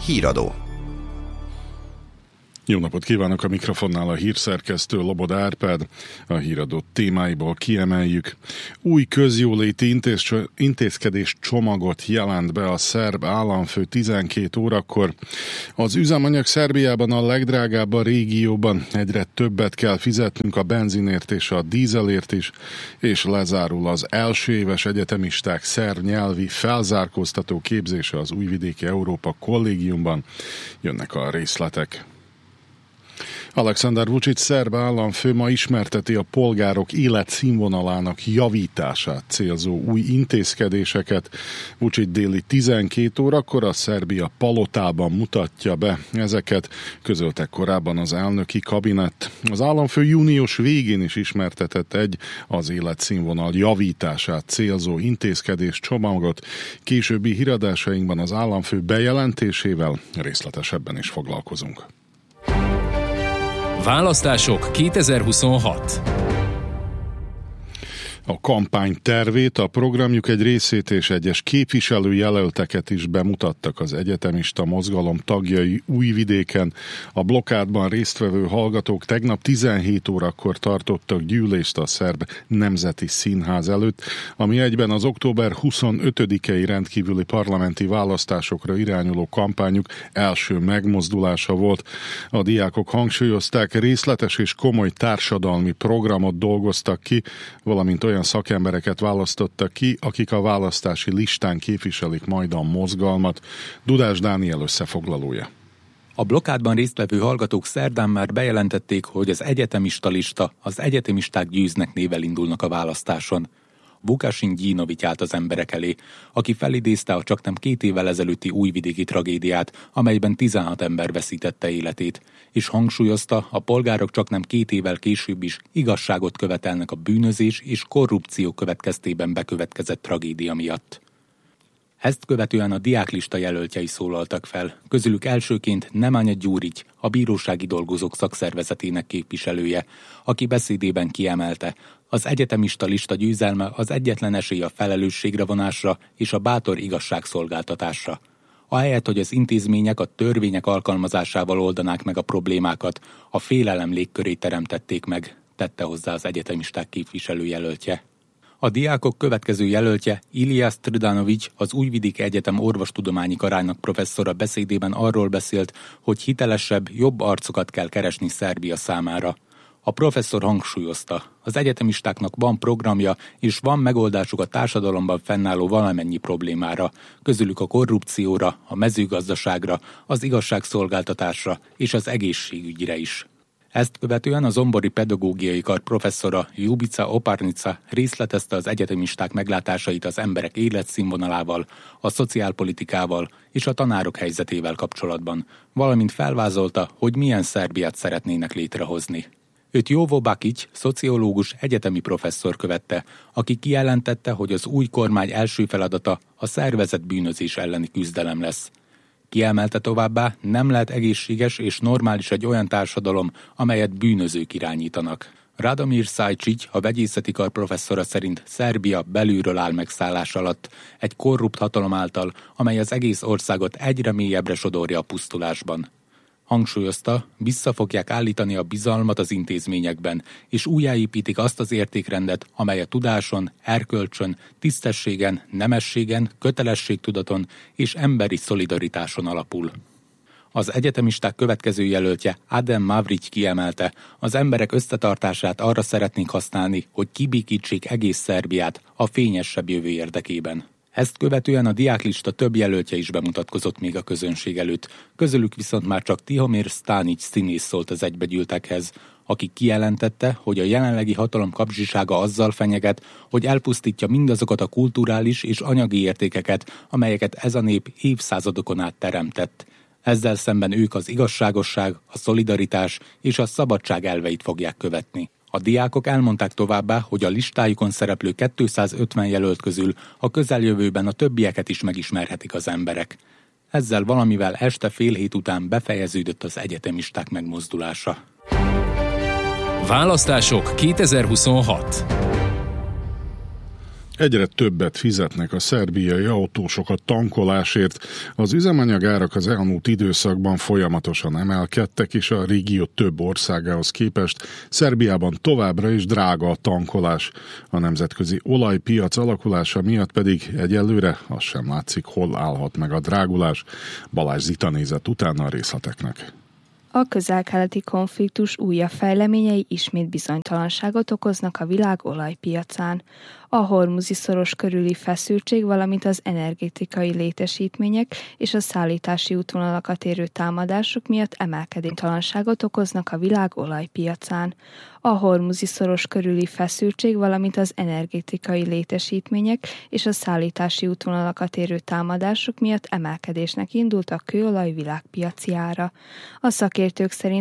Híradó. Jó napot kívánok, a mikrofonnál a hírszerkesztő Loboda Árpád. A híradó témáiból kiemeljük. Új közjóléti intézkedés csomagot jelent be a szerb államfő 12 órakor. Az üzemanyag Szerbiában a legdrágább a régióban, egyre többet kell fizetnünk a benzinért és a dízelért is, és lezárul az első éves egyetemisták szerb nyelvi felzárkóztató képzése az Újvidéki Európa Kollégiumban. Jönnek a részletek. Alexander Vučić szerb államfő ma ismerteti a polgárok életszínvonalának javítását célzó új intézkedéseket. Vučić déli 12 órakor a Szerbia palotában mutatja be ezeket, közölte korábban az elnöki kabinett. Az államfő június végén is ismertetett egy az életszínvonal javítását célzó intézkedés csomagot. Későbbi híradásainkban az államfő bejelentésével részletesebben is foglalkozunk. Választások 2026. A kampány tervét, a programjuk egy részét és egyes képviselőjelölteket is bemutattak az egyetemista mozgalom tagjai Újvidéken. A blokkádban résztvevő hallgatók tegnap 17 órakor tartottak gyűlést a Szerb Nemzeti Színház előtt, ami egyben az október 25-i rendkívüli parlamenti választásokra irányuló kampányuk első megmozdulása volt. A diákok hangsúlyozták, részletes és komoly társadalmi programot dolgoztak ki, valamint olyan szakembereket választottak ki, akik a választási listán képviselik majd a mozgalmat. Dudás Dániel összefoglalója. A blokkádban résztvevő hallgatók szerdán már bejelentették, hogy az egyetemista lista, az egyetemisták győznek névvel indulnak a választáson. Vukasin Gyinovics állt az emberek elé, aki felidézte a csaknem 2 évvel ezelőtti újvidéki tragédiát, amelyben 16 ember veszítette életét, és hangsúlyozta, a polgárok csaknem 2 évvel később is igazságot követelnek a bűnözés és korrupció következtében bekövetkezett tragédia miatt. Ezt követően a diáklista jelöltjei szólaltak fel, közülük elsőként Nemanja Gyurics, a bírósági dolgozók szakszervezetének képviselője, aki beszédében kiemelte, az egyetemista lista győzelme az egyetlen esély a felelősségre vonásra és a bátor igazságszolgáltatásra. Ahelyett, hogy az intézmények a törvények alkalmazásával oldanák meg a problémákat, a félelem légkörét teremtették meg, tette hozzá az egyetemisták képviselőjelöltje. A diákok következő jelöltje, Ilija Strdanovics, az Újvidéki Egyetem orvostudományi karának professzora beszédében arról beszélt, hogy hitelesebb, jobb arcokat kell keresni Szerbia számára. A professzor hangsúlyozta, az egyetemistáknak van programja és van megoldásuk a társadalomban fennálló valamennyi problémára, közülük a korrupcióra, a mezőgazdaságra, az igazságszolgáltatásra és az egészségügyre is. Ezt követően a Zombori Pedagógiai Kar professzora Ljubica Oparnica részletezte az egyetemisták meglátásait az emberek életszínvonalával, a szociálpolitikával és a tanárok helyzetével kapcsolatban, valamint felvázolta, hogy milyen Szerbiát szeretnének létrehozni. Őt Jovo Bakić, szociológus, egyetemi professzor követte, aki kijelentette, hogy az új kormány első feladata a szervezett bűnözés elleni küzdelem lesz. Kiemelte továbbá, nem lehet egészséges és normális egy olyan társadalom, amelyet bűnözők irányítanak. Radomir Sajčić, a vegyészeti kar professzora szerint Szerbia belülről áll megszállás alatt, egy korrupt hatalom által, amely az egész országot egyre mélyebbre sodorja a pusztulásban. Hangsúlyozta, vissza fogják állítani a bizalmat az intézményekben, és újjáépítik azt az értékrendet, amely a tudáson, erkölcsön, tisztességen, nemességen, kötelességtudaton és emberi szolidaritáson alapul. Az egyetemisták következő jelöltje, Adem Mavrić kiemelte, az emberek összetartását arra szeretnék használni, hogy kibékítsék egész Szerbiát a fényesebb jövő érdekében. Ezt követően a diáklista több jelöltje is bemutatkozott még a közönség előtt, közülük viszont már csak Tihomir Stanić színész szólt az egybegyűltekhez, aki kijelentette, hogy a jelenlegi hatalom kapzsisága azzal fenyeget, hogy elpusztítja mindazokat a kulturális és anyagi értékeket, amelyeket ez a nép évszázadokon át teremtett. Ezzel szemben ők az igazságosság, a szolidaritás és a szabadság elveit fogják követni. A diákok elmondták továbbá, hogy a listájukon szereplő 250 jelölt közül a közeljövőben a többieket is megismerhetik az emberek. Ezzel valamivel este 6:30 után befejeződött az egyetemisták megmozdulása. Választások 2026. Egyre többet fizetnek a szerbiai autósok a tankolásért. Az üzemanyagárak az elmúlt időszakban folyamatosan emelkedtek, és a régió több országához képest Szerbiában továbbra is drága a tankolás. A nemzetközi olajpiac alakulása miatt pedig egyelőre az sem látszik, hol állhat meg a drágulás. Balázs Zita nézett utána a részleteknek. A közel-keleti konfliktus újabb fejleményei ismét bizonytalanságot okoznak a világ olajpiacán. A Hormuzi-szoros körüli feszültség, valamint az energetikai létesítmények és a szállítási útvonalakat érő támadások miatt emelkedéstalanságot okoznak a világ olajpiacán. A Hormuzi-szoros körüli feszültség, valamint az energetikai létesítmények és a szállítási útvonalakat érő támadások miatt emelkedésnek indult a kőolaj világpiaci ára. A szakértők szerint